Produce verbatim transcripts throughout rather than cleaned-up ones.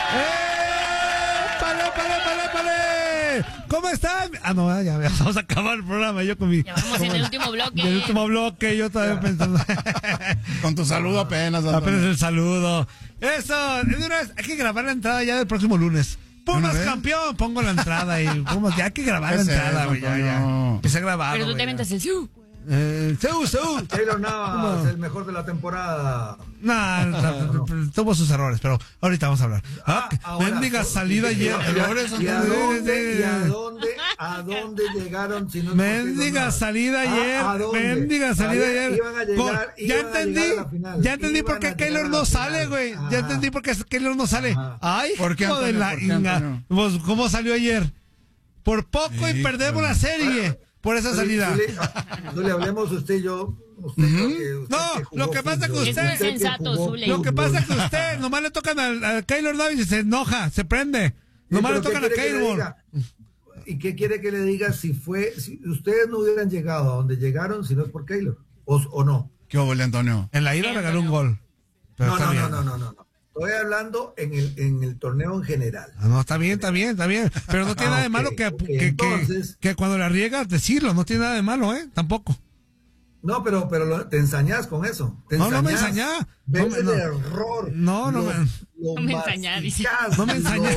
¡Eh! ¡Pale, pale, pale, pale! ¿Cómo están? Ah, no, ya, ya vamos a acabar el programa. Yo con mi. Ya vamos en el último bloque. En el último bloque, yo todavía pensando. Con tu saludo apenas. Antonio. Apenas el saludo. Eso, de una vez, hay que grabar la entrada ya del próximo lunes. Pumas campeón, pongo la entrada y Pumas, ya hay que grabar la entrada, güey, ya, ya. Empieza a grabar. Pero tú te metes el Siu. Eh, Seúl, Seúl. Keylor Navas, el mejor de la temporada. Nah, no, tuvo sus errores, pero ahorita vamos a hablar. Ah, ah, mendiga salida ayer. Errores. ¿Y a dónde, y a dónde, a dónde llegaron? Si no mendiga salida ayer. Mendiga salida ayer. Iban a llegar, ya entendí. Ya entendí por qué Keylor no sale, güey. Ya entendí por qué Keylor no sale. Ay, ¿por qué, Antonio, de la ¿por qué, inga. Pues, ¿cómo salió ayer? Por poco sí, y perdemos pero... la serie. Por esa salida. No le hablemos usted y yo. Usted, uh-huh. que usted no, que lo que pasa que usted. Es sensato, Zule. Lo que pasa es que usted nomás le tocan al, al Keylor Navas y se enoja, se prende. Nomás le tocan a Keylor. ¿Y qué quiere que le diga si fue, si ustedes no hubieran llegado a donde llegaron si no es por Keylor? ¿O, o no? ¿Qué hubo, Antonio? En la ida regaló un gol. Pero no, no, no, no, no, no, no. Estoy hablando en el, en el torneo en general. Ah, no, está bien, está bien, está bien. Pero no tiene ah, nada de malo okay, que, okay. que, Entonces, que, que cuando la riegas decirlo, no tiene nada de malo, ¿eh? Tampoco. No, pero, pero lo, te ensañás con eso. Te no, no me ensañá. Ves no, el no. error. No, no lo, me. Lo no me ensañá, dice. No me ensañá.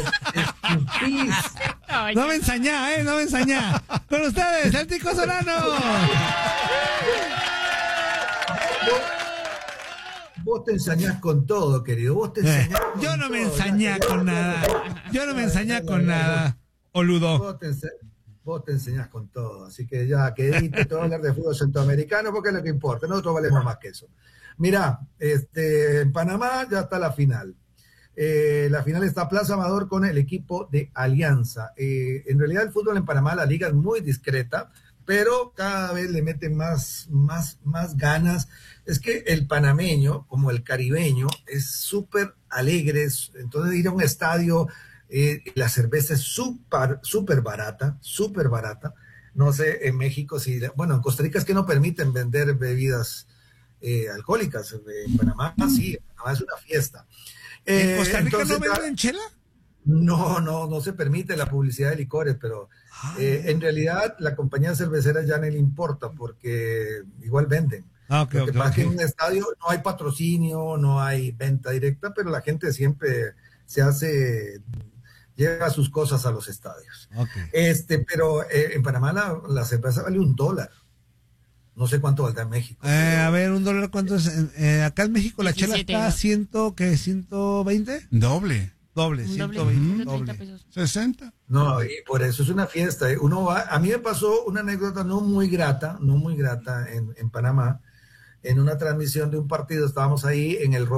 No me ensañá, ¿eh? No me ensañá. Con ustedes, el Tico Solano. Vos te ensañás con todo, querido. Vos te ensañás eh, con Yo no todo. me ensañé con nada. Yo no me ensañé con nada. Oludo. Vos te, ense- vos te enseñás con todo. Así que ya, que edite todo hablar de fútbol centroamericano porque es lo que importa. Nosotros valemos más que eso. Mirá, este, en Panamá ya está la final. Eh, la final está Plaza Amador con el equipo de Alianza. Eh, en realidad el fútbol en Panamá, la liga es muy discreta, pero cada vez le meten más, más, más ganas. Es que el panameño, como el caribeño, es súper alegre. Entonces ir a un estadio, eh, la cerveza es súper, súper barata, súper barata. No sé, en México, si, bueno, en Costa Rica es que no permiten vender bebidas eh, alcohólicas. En Panamá sí, en Panamá es una fiesta. ¿En Costa Rica entonces, no venden chela? No, no, no se permite la publicidad de licores, pero eh, en realidad la compañía cervecera ya no le importa porque igual venden. Ah, okay, Lo que okay, pasa okay. es que en un estadio no hay patrocinio, no hay venta directa, pero la gente siempre se hace, lleva sus cosas a los estadios. Okay. Este, pero eh, en Panamá la, la cerveza vale un dólar. No sé cuánto valdrá en México. Eh, pero... A ver, un dólar, ¿cuánto es? Eh, acá en México la chela está a ciento, ¿qué? ¿ciento veinte? Doble. Doble, ciento veinte, doble. Pesos. sesenta. No, y por eso es una fiesta. Uno va, a mí me pasó una anécdota no muy grata, no muy grata en, en Panamá, en una transmisión de un partido, estábamos ahí en el